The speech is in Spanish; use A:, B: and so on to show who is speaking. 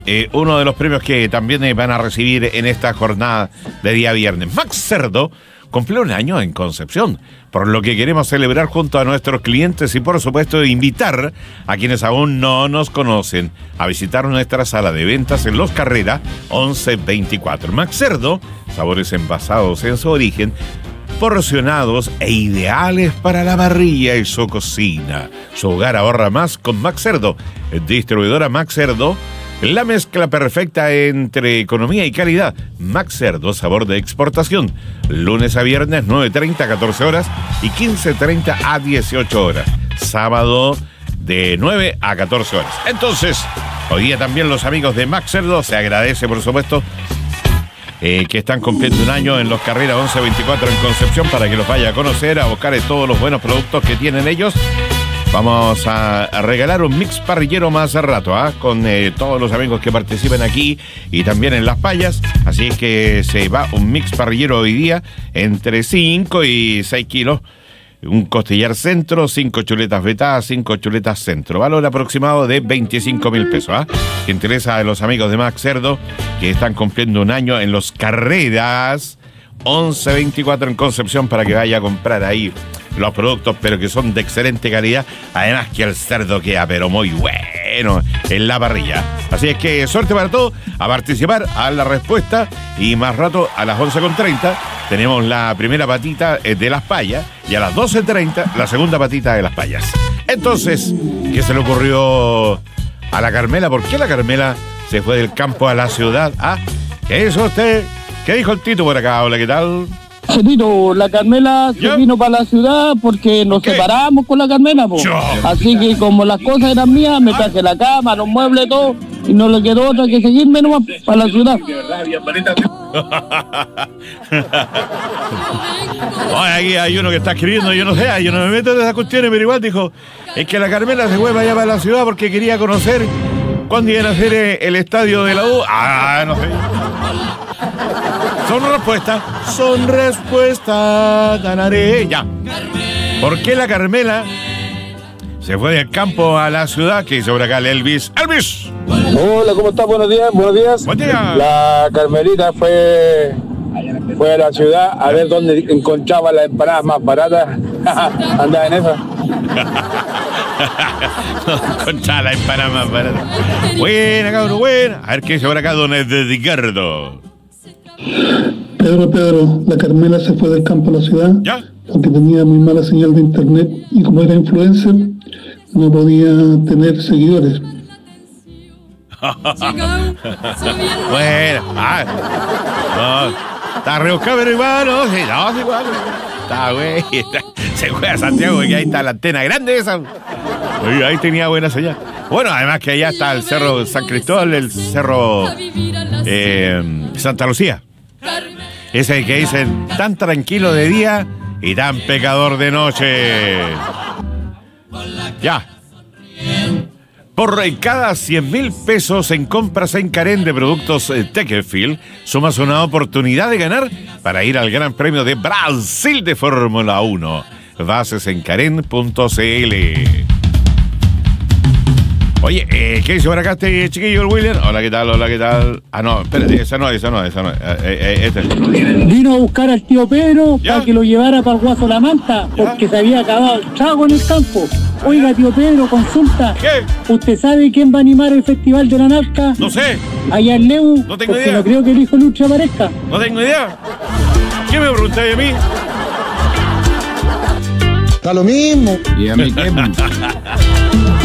A: uno de los premios que también van a recibir en esta jornada de día viernes. Max Cerdo cumplió un año en Concepción, por lo que queremos celebrar junto a nuestros clientes y por supuesto invitar a quienes aún no nos conocen a visitar nuestra sala de ventas en Los Carrera 1124. Max Cerdo, sabores envasados en su origen, porcionados e ideales para la parrilla y su cocina. Su hogar ahorra más con Max Cerdo. Distribuidora Max Cerdo, la mezcla perfecta entre economía y calidad. Max Cerdo, sabor de exportación. Lunes a viernes, 9:30 a 14 horas y 15:30 a 18 horas. Sábado, de 9 a 14 horas. Entonces, hoy día también los amigos de Max Cerdo, se agradece, por supuesto, que están cumpliendo un año en Los Carreras 1124 en Concepción, para que los vaya a conocer, a buscar todos los buenos productos que tienen ellos. Vamos a regalar un mix parrillero más a rato, con todos los amigos que participen aquí y también en Las Payas. Así es que se va un mix parrillero hoy día entre 5 y 6 kilos. Un costillar centro, 5 chuletas vetadas, 5 chuletas centro. Valor aproximado de 25.000 pesos. Que interesa a los amigos de Max Cerdo, que están cumpliendo un año en Los Carreras 1124 en Concepción, para que vaya a comprar ahí los productos, pero que son de excelente calidad. Además que el cerdo queda pero muy bueno en la parrilla. Así es que suerte para todos, a participar, a la respuesta. Y más rato, a las 11:30, tenemos la primera patita de Las Payas, y a las 12:30 la segunda patita de Las Payas. Entonces, ¿qué se le ocurrió a la Carmela? ¿Por qué la Carmela se fue del campo a la ciudad? ¿Qué hizo usted? ¿Qué dijo el Tito por acá? Hola, ¿qué tal?
B: Tito, la Carmela se vino para la ciudad porque nos separamos con la Carmela, po. Así que como las cosas eran mías, me traje la cama, los muebles, todo, y no le quedó otra que seguirme nomás para la ciudad.
A: Oye, aquí hay uno que está escribiendo, yo no me meto en esas cuestiones, pero igual dijo, es que la Carmela se fue para allá para la ciudad porque quería conocer cuándo iban a hacer el estadio de la U. No sé. Son respuestas, ganaré. Ya. ¿Por qué la Carmela se fue del campo a la ciudad? Que hizo por acá el Elvis. ¡Elvis!
C: Hola, ¿cómo estás? Buenos días.
A: Buen día.
C: La Carmelita fue a la ciudad a ver dónde encontraba las empanadas más baratas. Andaba en esa.
A: Encontraba la empanada más barata. Buena, cabrón, buena. A ver qué dice por acá don Edgardo.
D: Pedro, la Carmela se fue del campo a la ciudad.
A: ¿Ya?
D: Porque tenía muy mala señal de internet y como era influencer no podía tener seguidores.
A: Bueno, está rebuscado, pero igual, igual. Está güey, se fue a Santiago, y ahí está la antena grande esa. Ahí tenía buena señal. Bueno, además que allá está el Cerro San Cristóbal, el Cerro Santa Lucía. Ese que dicen tan tranquilo de día y tan pecador de noche. Ya. Por cada 100.000 pesos en compras en Carén de productos Tekefield, sumas una oportunidad de ganar para ir al Gran Premio de Brasil de Fórmula 1. Bases en Carén.cl. Oye, ¿qué dice por acá este chiquillo, el William? Hola, ¿qué tal? No, espérate, esa no.
B: Vino a buscar al tío Pedro para que lo llevara para el Guaso La Manta, porque se había acabado el trago en el campo. Oiga, tío Pedro, consulta.
A: ¿Qué?
B: ¿Usted sabe quién va a animar el Festival de la Narca?
A: No sé.
B: Allá en Leu.
A: No tengo
B: idea.
A: idea.
B: No creo que el hijo Lucha aparezca.
A: No tengo idea. ¿Qué me preguntáis a mí?
C: Está lo mismo.
E: ¿Y a mí qué?